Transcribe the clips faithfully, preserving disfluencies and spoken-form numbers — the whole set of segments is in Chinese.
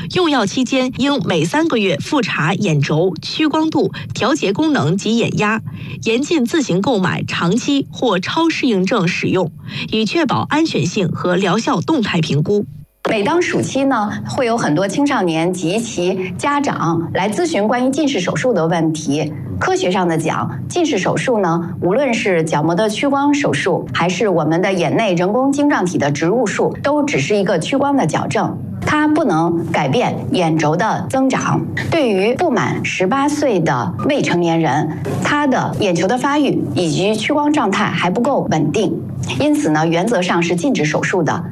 用药期间应每三个月复查眼轴、屈光度、调节功能及眼压，严禁自行购买长期或超适应症使用，以确保安全性和疗效动态评估。 每当暑期呢，会有很多青少年及其家长来咨询关于近视手术的问题。科学上的讲，近视手术呢，无论是角膜的屈光手术，还是我们的眼内人工晶状体的植入术，都只是一个屈光的矫正，它不能改变眼轴的增长。对于不满十八岁的未成年人，他的眼球的发育以及屈光状态还不够稳定，因此呢，原则上是禁止手术的。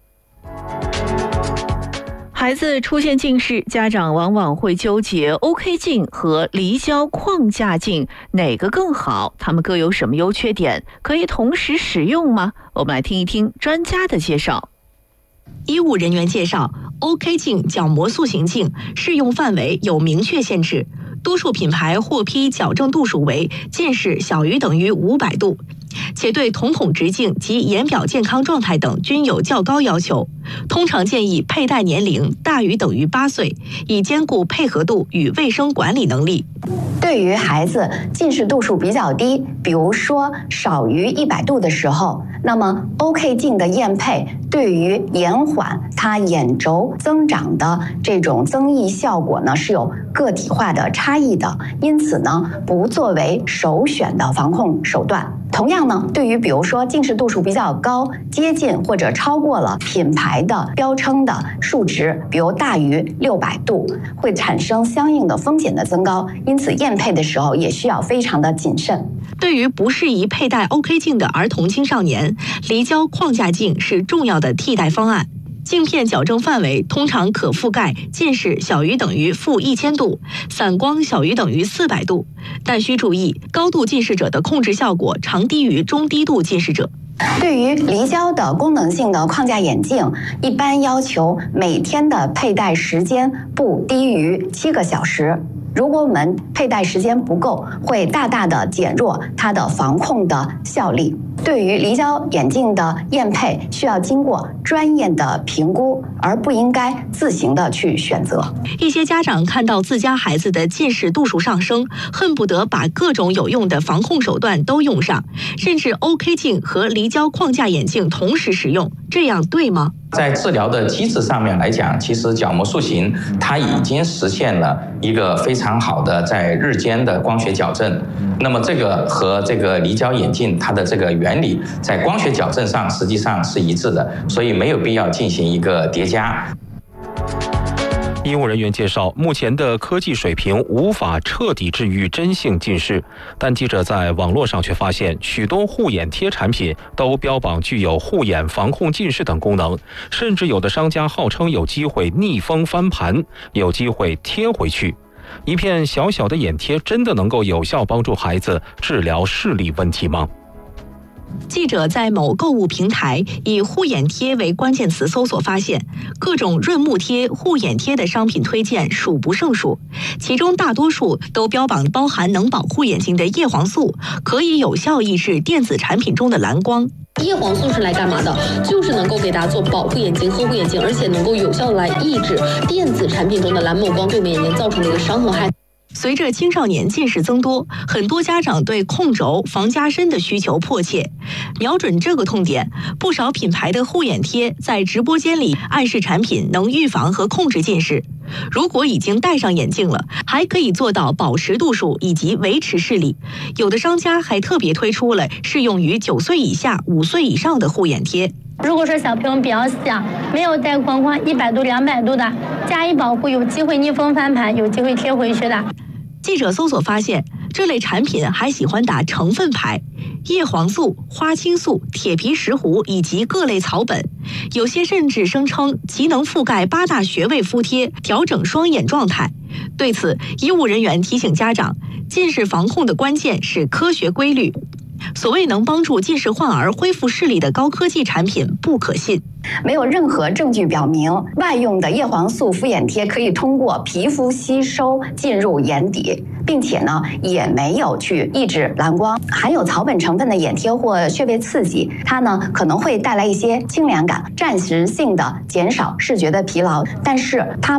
孩子出现近视，家长往往会纠结 O K 镜和离焦框架镜哪个更好，它们各有什么优缺点，可以同时使用吗？我们来听一听专家的介绍。 医务人员介绍 ，O K 镜角膜塑形镜适用范围有明确限制，多数品牌获批矫正度数为近视小于等于五百度。且对瞳孔直径及眼表健康状态等均有较高要求，通常建议佩戴年龄大于等于八岁，以兼顾配合度与卫生管理能力。 对于孩子近视度数比较低，比如说少于一百度的时候，那么 O K 镜的验配对于延缓它眼轴增长的这种增益效果呢是有个体化的差异的，因此呢不作为首选的防控手段。同样呢，对于比如说近视度数比较高，接近或者超过了品牌的标称的数值，比如大于六百度，会产生相应的风险的增高，因此验配的时候也需要非常的谨慎。 对于不适宜佩戴 O K 镜的儿童青少年，离焦框架镜是重要的替代方案。镜片矫正范围通常可覆盖近视小于等于负一千度，散光小于等于四百度，但需注意，高度近视者的控制效果常低于中低度近视者。 对于离焦的功能性的框架眼镜，一般要求每天的佩戴时间不低于七个小时。如果我们佩戴时间不够，会大大的减弱它的防控的效力。对于离焦眼镜的验配，需要经过专业的评估，而不应该自行的去选择。 一些家长看到自家孩子的近视度数上升，恨不得把各种有用的防控手段都用上，甚至 O K 镜和离焦框架眼镜同时使用，这样对吗？ 在治疗的机制上面来讲，其实角膜塑形它已经实现了一个非常好的在日间的光学矫正。那么这个和这个离焦眼镜它的这个原理在光学矫正上实际上是一致的，所以没有必要进行一个叠加。 医务人员介绍，目前的科技水平无法彻底治愈真性近视，但记者在网络上却发现，许多护眼贴产品都标榜具有护眼、防控近视等功能，甚至有的商家号称有机会逆风翻盘，有机会贴回去。一片小小的眼贴真的能够有效帮助孩子治疗视力问题吗？ 记者在某购物平台以护眼贴为关键词搜索发现，各种润目贴、护眼贴的商品推荐数不胜数，其中大多数都标榜包含能保护眼睛的叶黄素，可以有效抑制电子产品中的蓝光。 叶黄素是来干嘛的？就是能够给大家做保护眼睛、呵护眼睛，而且能够有效的来抑制电子产品中的蓝某光对我们眼睛造成的一个伤害。 随着青少年近视增多，很多家长对控轴、防加深的需求迫切。瞄准这个痛点，不少品牌的护眼贴在直播间里暗示产品能预防和控制近视。如果已经戴上眼镜了，还可以做到保持度数以及维持视力。有的商家还特别推出了适用于九岁以下、五岁以上的护眼贴。 如果说小朋友比较小，没有戴框框一百度、两百度的，加以保护，有机会逆风翻盘，有机会贴回去的。 记者搜索发现，这类产品还喜欢打成分牌，叶黄素、花青素、铁皮石斛以及各类草本，有些甚至声称其能覆盖八大穴位敷贴，调整双眼状态。对此，医务人员提醒家长，近视防控的关键是科学规律。所谓能帮助近视患儿恢复视力的高科技产品不可信。 没有任何证据表明外用的叶黄素敷眼贴可以通过皮肤吸收进入眼底，并且呢也没有去抑制蓝光。含有草本成分的眼贴或穴位刺激，它呢可能会带来一些清凉感，暂时性的减少视觉的疲劳，但是它